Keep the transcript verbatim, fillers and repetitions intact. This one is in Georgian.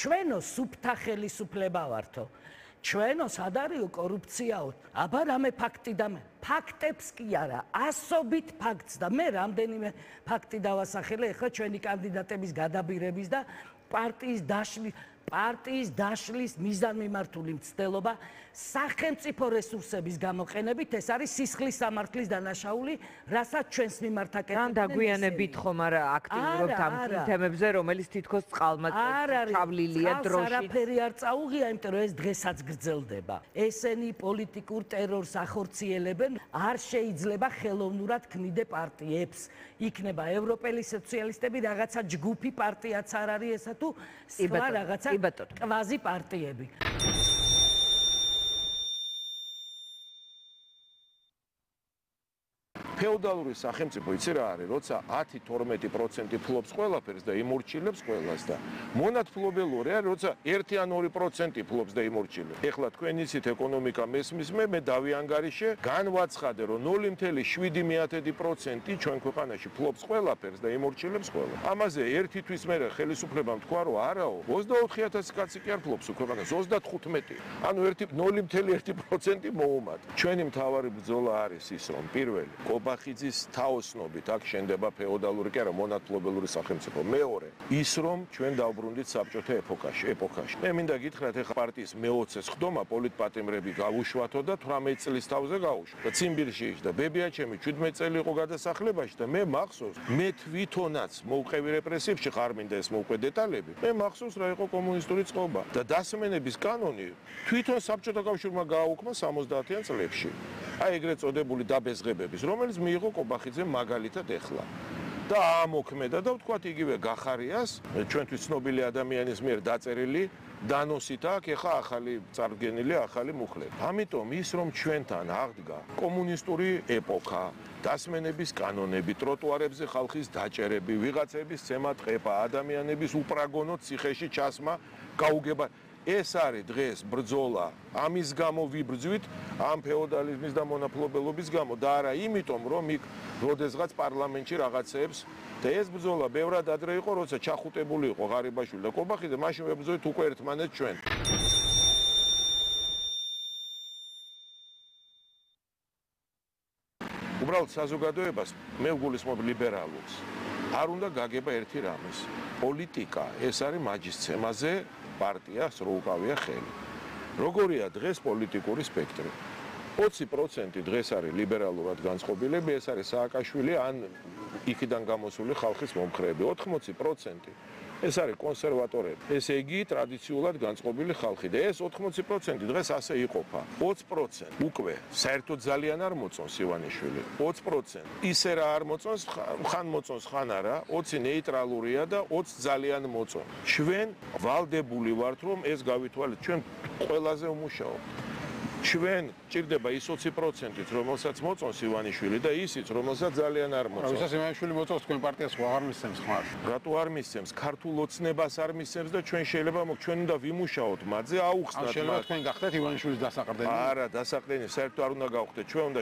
ჩვენო სუფთა ხელისუფლება ვართო. ჩვენო სად არისო კორუფციაო? აბა რამე ფაქტი და ფაქტებს კი არა, ასობით ფაქტს და მე რამდენიმე ფაქტი დავასახელე ახლა ჩვენი კანდიდატების გადაბირების და პარტიის დაშლის პარტიის დაშლის მიზანმიმართული მცდელობა სახელმწიფო რესურსების გამოყენებით ეს არის სისხლის სამართლის დანაშაული, რასაც ჩვენს მიმართ აკეთებენ. რან დაგვიანებით ხომ არა აქტიურობთ ამ თემებზე, რომელიც თითქოს წყალმაწვავილია დროში. არაფერი არ წაუღია, იმიტომ რომ ეს დღესაც გრძელდება. ესენი პოლიტიკურ ტერორს ახორციელებენ, არ შეიძლება ხელოვნურად ქმნიდე პარტიებს. იქნება ევროპელი სოციალისტები, რაღაცა ჯგუფი პარტიაც არ არის ესა თუ სხვა რაღაცა კვაზი პარტიები. ფეოდალური სახელმწიფო იცი რა არის, როცა ათი თორმეტი პროცენტი ფლობს ყველაფერს და იმორჩილებს ყველას და მონათფლობელური არის, როცა ერთი ან ორი პროცენტი ფლობს და იმორჩილებს. ეხლა თქვენ იცით ეკონომიკა მესმის მე მე დავიანგარიშე, განვაცხადე რომ ნული მეთერთი შვიდი პროცენტი ჩვენ ქვეყანაში ფლობს ყველაფერს და იმორჩილებს ყველა. ამაზე ერთი თვის მერე ხელისუფლებამ თქვა რომ არაო, ოცდაოთხი ათასი კაცი კი არ ფლობს ქვეყანას, ოცდათხუთმეტი. ანუ ნული მეთერთი ერთი პროცენტი მოუმატ. ჩვენი მთავარი ბრძოლა არის ის რომ პირველი კობახიძის თაოსნობით აქ შენდება ფეოდალური კი არა მონათფლობელური სახელმწიფო. მეორე ის რომ ჩვენ დავბრუნდით საბჭოთა ეპოქაში, ეპოქაში. მე მინდა გითხრათ ეხა პარტიის მეოცე ხდომა პოლიტპატიმრები გავუშვათო და თვრამეტი წლის თავზე გავუშვა. და ციმბირში და ბებიაჩემი შვიდმეტი წელი იყო გადასახლებაში და მე მახსოვს, მე თვითონაც მოვყევი რეპრესიებში ხარ მინდა ეს მოვყვე დეტალები. მე მახსოვს რა იყო კომუნისტური წყობა და დასმენების კანონი თვითონ საბჭოთა კავშირმა გააუქმა სამოცდაათიან წლებში. აი ეგრეთ წოდებული დაბეზღებების, რომელიც მიიღო კობახიძემ მაგალითად ეხლა. და ამოქმედა და ვთქვათ იგივე გახარიას, ჩვენთვის ცნობილი ადამიანის მიერ დაწერილი დანოსით აქ ეხა ახალი წარდგენილი ახალი მუხლები. ამიტომ ის რომ ჩვენთან აღდგა კომუნისტური ეპოქა, დასმენების კანონები, ტროტუარებზე ხალხის დაჭერები, ვიღაცების ცემა ტყეპა, ადამიანების უპრაგონო ციხეში ჩასმა, გაუგება ეს არის დღეს ბრძოლა, ამის გამო ვიბრძვით, ამ ფეოდალიზმის და მონათფლობელობის გამო და არა იმიტომ, რომ იქ როდესღაც პარლამენტში რაღაცეებს და ეს ბრძოლა ბევრად ადრე იყო, როცა ჩახუტებული იყო ღარიბაშვილი და კობახიძე, მაშინ ვებრძოლით უკვე ერთმანეთს ჩვენ. უბრალოდ საზოგადოებას მე ვგულისხმობ ლიბერალურს. არ უნდა გაგება ერთი რამის. პოლიტიკა ეს არის მაჯისცემაზე პარტიას რო უკავია ხელი. როგორია დღეს პოლიტიკური სპექტრი? ოცი პროცენტი დღეს არის ლიბერალურად განწყობილები, ეს არის სააკაშვილი ან იქიდან გამოსული ხალხის მომხრეები. ოთხმოცი პროცენტი ეს არის კონსერვატორები. ესე იგი ტრადიციულად განწყობილი ხალხი და ეს ოთხმოცი პროცენტი დღეს ასე იყოფა. ოცი პროცენტი უკვე საერთოდ ძალიან არ მოწონს ივანიშვილი. ოცი პროცენტი ისე რა არ მოწონს, ხან მოწონს, ხან არა, ოცი ნეიტრალურია და ოცი ძალიან მოწონს. ჩვენ ვალდებული ვართ რომ ეს გავითვალეთ, ჩვენ ყველაზე უმუშაობთ. ჩვენ ჭირდება ის ოცი პროცენტით, რომელსაც მოწონს ივანიშვილი და ისიც, რომელსაც ძალიან არ მოწონს. რომელსაც ივანიშვილი მოწონს, თქვენ პარტიას ხო აღარ მისცემს ხმარ? რატო არ მისცემს? ქართულ ოცნებას არ მისცემს და ჩვენ შეიძლება ჩვენ უნდა ვიმუშაოთ მათზე, აუხსნათ მათ. შეიძლება თქვენ გახდეთ ივანიშვილის დასაყრდენი? არა, დასაყრდენი საერთოდ არ უნდა გავხდეთ. ჩვენ უნდა